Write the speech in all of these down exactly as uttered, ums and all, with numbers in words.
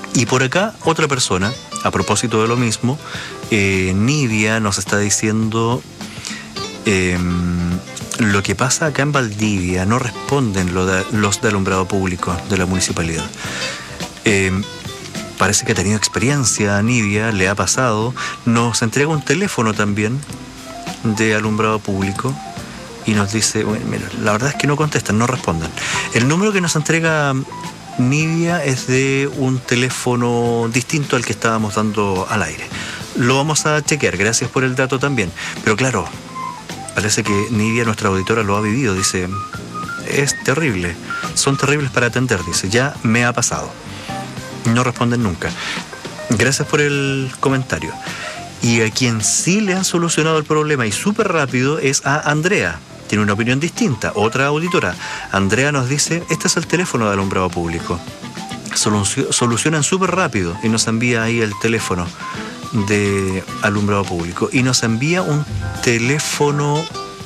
Y por acá, otra persona, a propósito de lo mismo, eh, Nidia nos está diciendo... Eh, lo que pasa acá en Valdivia, no responden lo de, los de alumbrado público de la municipalidad. Eh, parece que ha tenido experiencia, Nidia, le ha pasado. Nos entrega un teléfono también de alumbrado público y nos dice, bueno, mira, la verdad es que no contestan, no responden. El número que nos entrega Nidia es de un teléfono distinto al que estábamos dando al aire. Lo vamos a chequear, gracias por el dato también. Pero claro, parece que Nidia, nuestra auditora, lo ha vivido. Dice, es terrible, son terribles para atender, dice, ya me ha pasado. No responden nunca. Gracias por el comentario. Y a quien sí le han solucionado el problema y súper rápido es a Andrea. Tiene una opinión distinta, otra auditora. Andrea nos dice, este es el teléfono de alumbrado público. Soluc- solucionan súper rápido y nos envía ahí el teléfono de alumbrado público y nos envía un teléfono,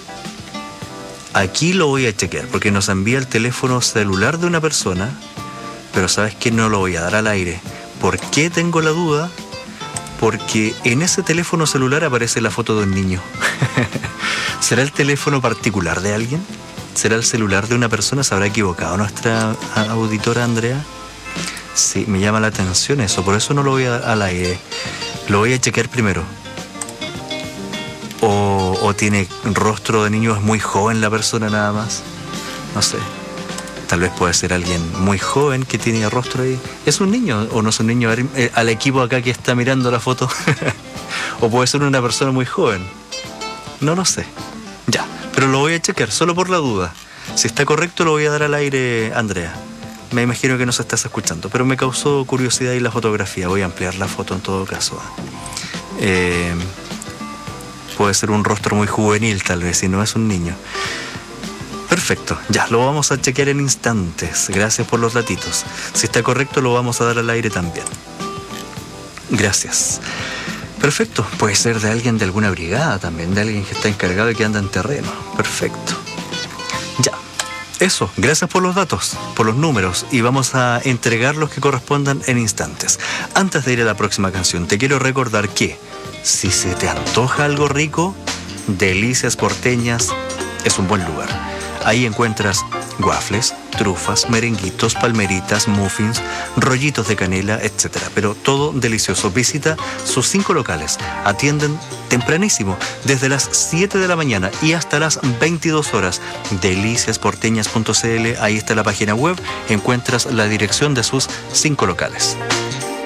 aquí lo voy a chequear porque nos envía el teléfono celular de una persona, pero sabes que no lo voy a dar al aire. ¿Por qué tengo la duda? Porque en ese teléfono celular aparece la foto de un niño. ¿Será el teléfono particular de alguien? ¿Será el celular de una persona? ¿Se habrá equivocado nuestra auditora Andrea? Sí, me llama la atención eso, por eso no lo voy a dar al aire. Lo voy a chequear primero. O, o tiene rostro de niño, es muy joven la persona nada más. No sé. Tal vez puede ser alguien muy joven que tiene rostro ahí. ¿Es un niño o no es un niño? A ver, eh, al equipo acá que está mirando la foto. O puede ser una persona muy joven. No lo sé. Ya, pero lo voy a chequear, solo por la duda. Si está correcto lo voy a dar al aire, Andrea. Me imagino que nos estás escuchando, pero me causó curiosidad y la fotografía. Voy a ampliar la foto en todo caso. Eh, puede ser un rostro muy juvenil tal vez, si no es un niño. Perfecto, ya, lo vamos a chequear en instantes. Gracias por los datitos. Si está correcto lo vamos a dar al aire también. Gracias. Perfecto, puede ser de alguien de alguna brigada también, de alguien que está encargado y que anda en terreno. Perfecto. Ya. Eso, gracias por los datos, por los números, y vamos a entregar los que correspondan en instantes. Antes de ir a la próxima canción, te quiero recordar que si se te antoja algo rico, Delicias Porteñas es un buen lugar. Ahí encuentras waffles, trufas, merenguitos, palmeritas, muffins, rollitos de canela, etcétera. Pero todo delicioso. Visita sus cinco locales. Atienden tempranísimo, desde las siete de la mañana y hasta las veintidós horas. delicias porteñas punto c l, ahí está la página web. Encuentras la dirección de sus cinco locales.